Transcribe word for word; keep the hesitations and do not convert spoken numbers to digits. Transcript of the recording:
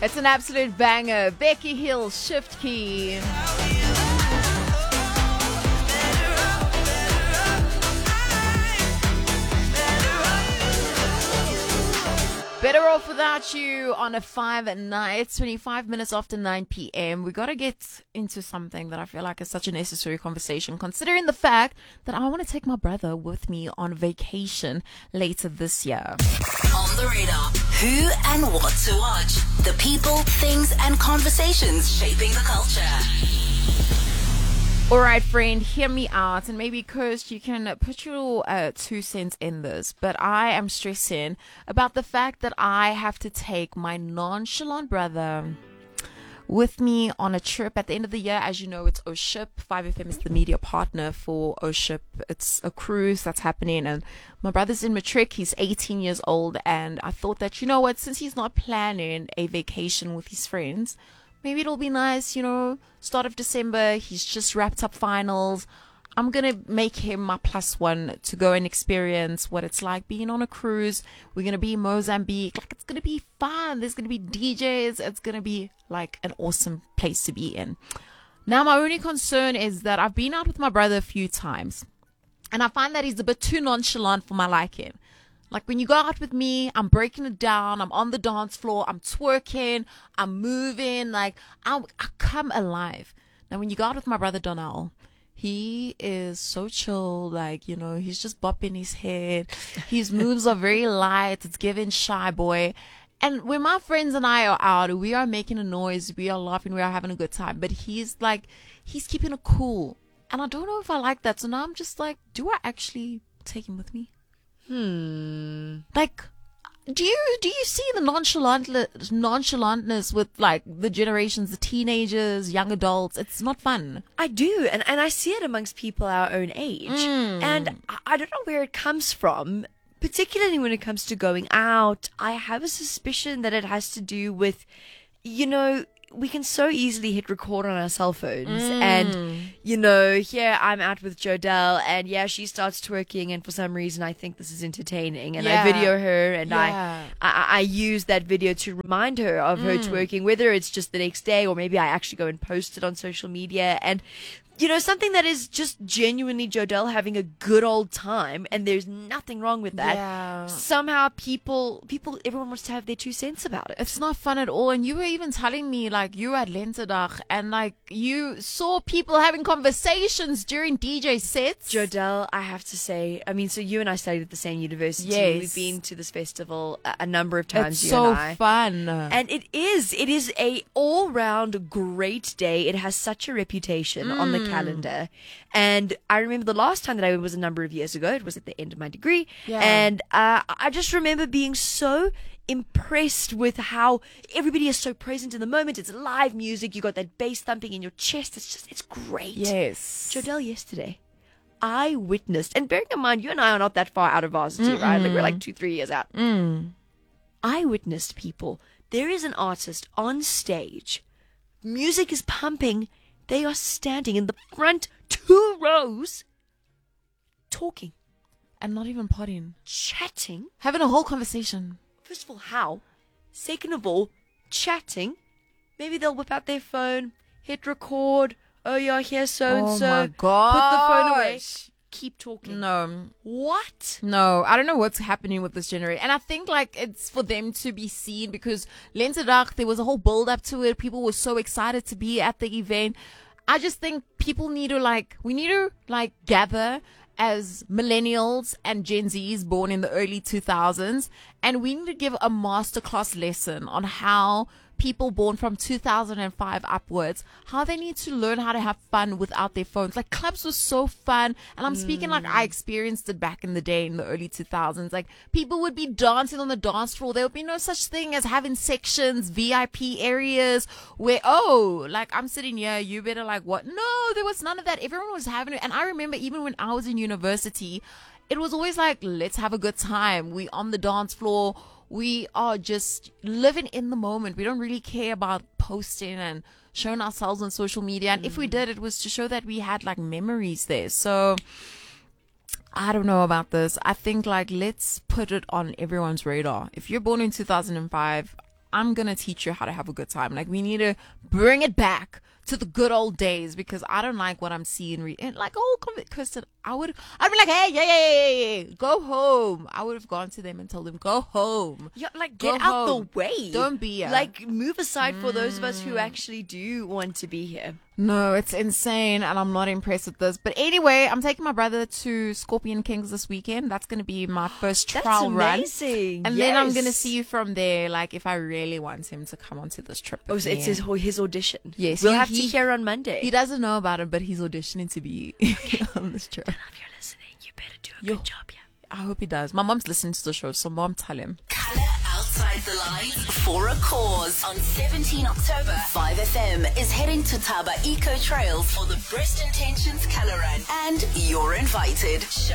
It's an absolute banger. Becky Hill, Shift Key. Better Off Without You on a five at night. It's twenty-five minutes after nine p.m. We got to get into something that I feel like is such a necessary conversation, considering the fact that I want to take my brother with me on vacation later this year. On the radar, who and what to watch. The people, things, and conversations shaping the culture. All right, friend, hear me out, and maybe, Kirst, you can put your uh, two cents in this, but I am stressing about the fact that I have to take my nonchalant brother with me on a trip at the end of the year. As you know, it's Oship. five F M is the media partner for Oship. It's a cruise that's happening, and my brother's in matric. He's eighteen years old, and I thought that, you know what, since he's not planning a vacation with his friends, maybe it'll be nice, you know, start of December, he's just wrapped up finals. I'm going to make him my plus one to go and experience what it's like being on a cruise. We're going to be in Mozambique. Like, it's going to be fun. There's going to be D Js. It's going to be like an awesome place to be in. Now, my only concern is that I've been out with my brother a few times, and I find that he's a bit too nonchalant for my liking. Like, when you go out with me, I'm breaking it down. I'm on the dance floor. I'm twerking. I'm moving. Like, I, I come alive. Now, when you go out with my brother Donnell, he is so chill. Like, you know, he's just bopping his head. His moves are very light. It's giving shy boy. And when my friends and I are out, we are making a noise. We are laughing. We are having a good time. But he's like, he's keeping it cool. And I don't know if I like that. So now I'm just like, do I actually take him with me? Hmm. Like, do you do you see the nonchalant nonchalantness with like the generations, the teenagers, young adults? It's not fun. I do, and and I see it amongst people our own age, Mm. and I, I don't know where it comes from. Particularly when it comes to going out, I have a suspicion that it has to do with, you know, we can so easily hit record on our cell phones Mm. and, you know, here I'm out with Jodelle and yeah, she starts twerking and for some reason I think this is entertaining and Yeah. I video her and Yeah. I, I I use that video to remind her of her Mm. twerking, whether it's just the next day or maybe I actually go and post it on social media. And you know, something that is just genuinely Jodelle having a good old time, and there's nothing wrong with that. Yeah. Somehow people, people, everyone wants to have their two cents about it. It's not fun at all. And you were even telling me, like, you were at Lenterdag and, like, you saw people having conversations during D J sets. Jodelle, I have to say, I mean, so you and I studied at the same university. Yes. We've been to this festival a, a number of times, It's you so and I. fun. And it is. It is a all-round great day. It has such a reputation on the calendar. And I remember the last time that I went was a number of years ago. It was at the end of my degree. Yeah. And uh, I just remember being so impressed with how everybody is so present in the moment. It's live music. You got that bass thumping in your chest. It's just, it's great. Yes. Jodelle, yesterday, I witnessed, and bearing in mind, you and I are not that far out of varsity, right? Like we're like two, three years out. Mm. I witnessed people. There is an artist on stage. Music is pumping. They are standing in the front two rows, talking, And not even potting. chatting. Having a whole conversation. First of all, how? Second of all, chatting. Maybe they'll whip out their phone, hit record. Oh, yeah, here's so and Oh so. my Put the phone away. gosh. Keep talking. No. What? No, I don't know what's happening with this generation. And I think like it's for them to be seen because Lenterdag, there was a whole build up to it. People were so excited to be at the event. I just think people need to like, we need to like gather as millennials and Gen Zs born in the early two thousands. And we need to give a masterclass lesson on how people born from two thousand five upwards, how they need to learn how to have fun without their phones. Like clubs was so fun. And I'm speaking like I experienced it back in the day in the early two thousands. Like people would be dancing on the dance floor. There would be no such thing as having sections, V I P areas where, oh, like I'm sitting here, you better like what? No, there was none of that. Everyone was having it. And I remember even when I was in university, it was always like, let's have a good time. We on the dance floor. We are just living in the moment. We don't really care about posting and showing ourselves on social media. And if we did, it was to show that we had like memories there. So I don't know about this. I think like let's put it on everyone's radar. If you're born in two thousand five, I'm gonna teach you how to have a good time. Like, we need to bring it back to the good old days, because I don't like what I'm seeing. Re- and like, oh, Kirsten, I would, I'd be like, hey, yeah, yeah, yeah, yeah, yeah, go home. I would have gone to them and told them, go home. Yeah, like, Go get out home. the way. Don't be here. Like, move aside for those of us who actually do want to be here. No, it's insane, and I'm not impressed with this. But anyway, I'm taking my brother to Scorpion Kings this weekend. That's going to be my first trial That's run. amazing. And then I'm Yes. going to see you from there, like, if I really want him to come onto this trip. Oh, with so it's me. his, his audition. Yes, We'll he- have he- to hear on Monday. He doesn't know about it, but he's auditioning to be on this trip. If you're listening, you better do a Yo. good job, yeah. I hope he does. My mom's listening to the show, so mom, tell him. Colour outside the lines for a cause. On seventeenth October, five F M is heading to Taba Eco Trails for the Breast Intentions Colour Run. And you're invited.